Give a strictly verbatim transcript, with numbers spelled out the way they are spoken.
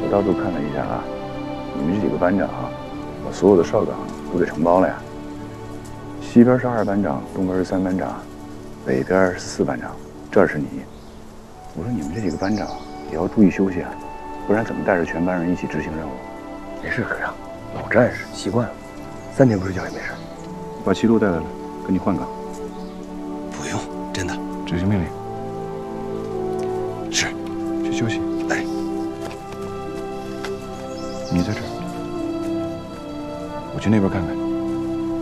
我到处看了一下啊，你们这几个班长啊，我所有的哨岗都给承包了呀。西边是二班长，东边是三班长，北边是四班长，这儿是你。我说你们这几个班长也要注意休息啊，不然怎么带着全班人一起执行任务？ 没事，科长，老战士习惯了，三天不睡觉也没事。 把齐路带来了，跟你换岗。 不用，真的。 执行命令。 是。 去休息。 哎。 你在这儿，我去那边看看。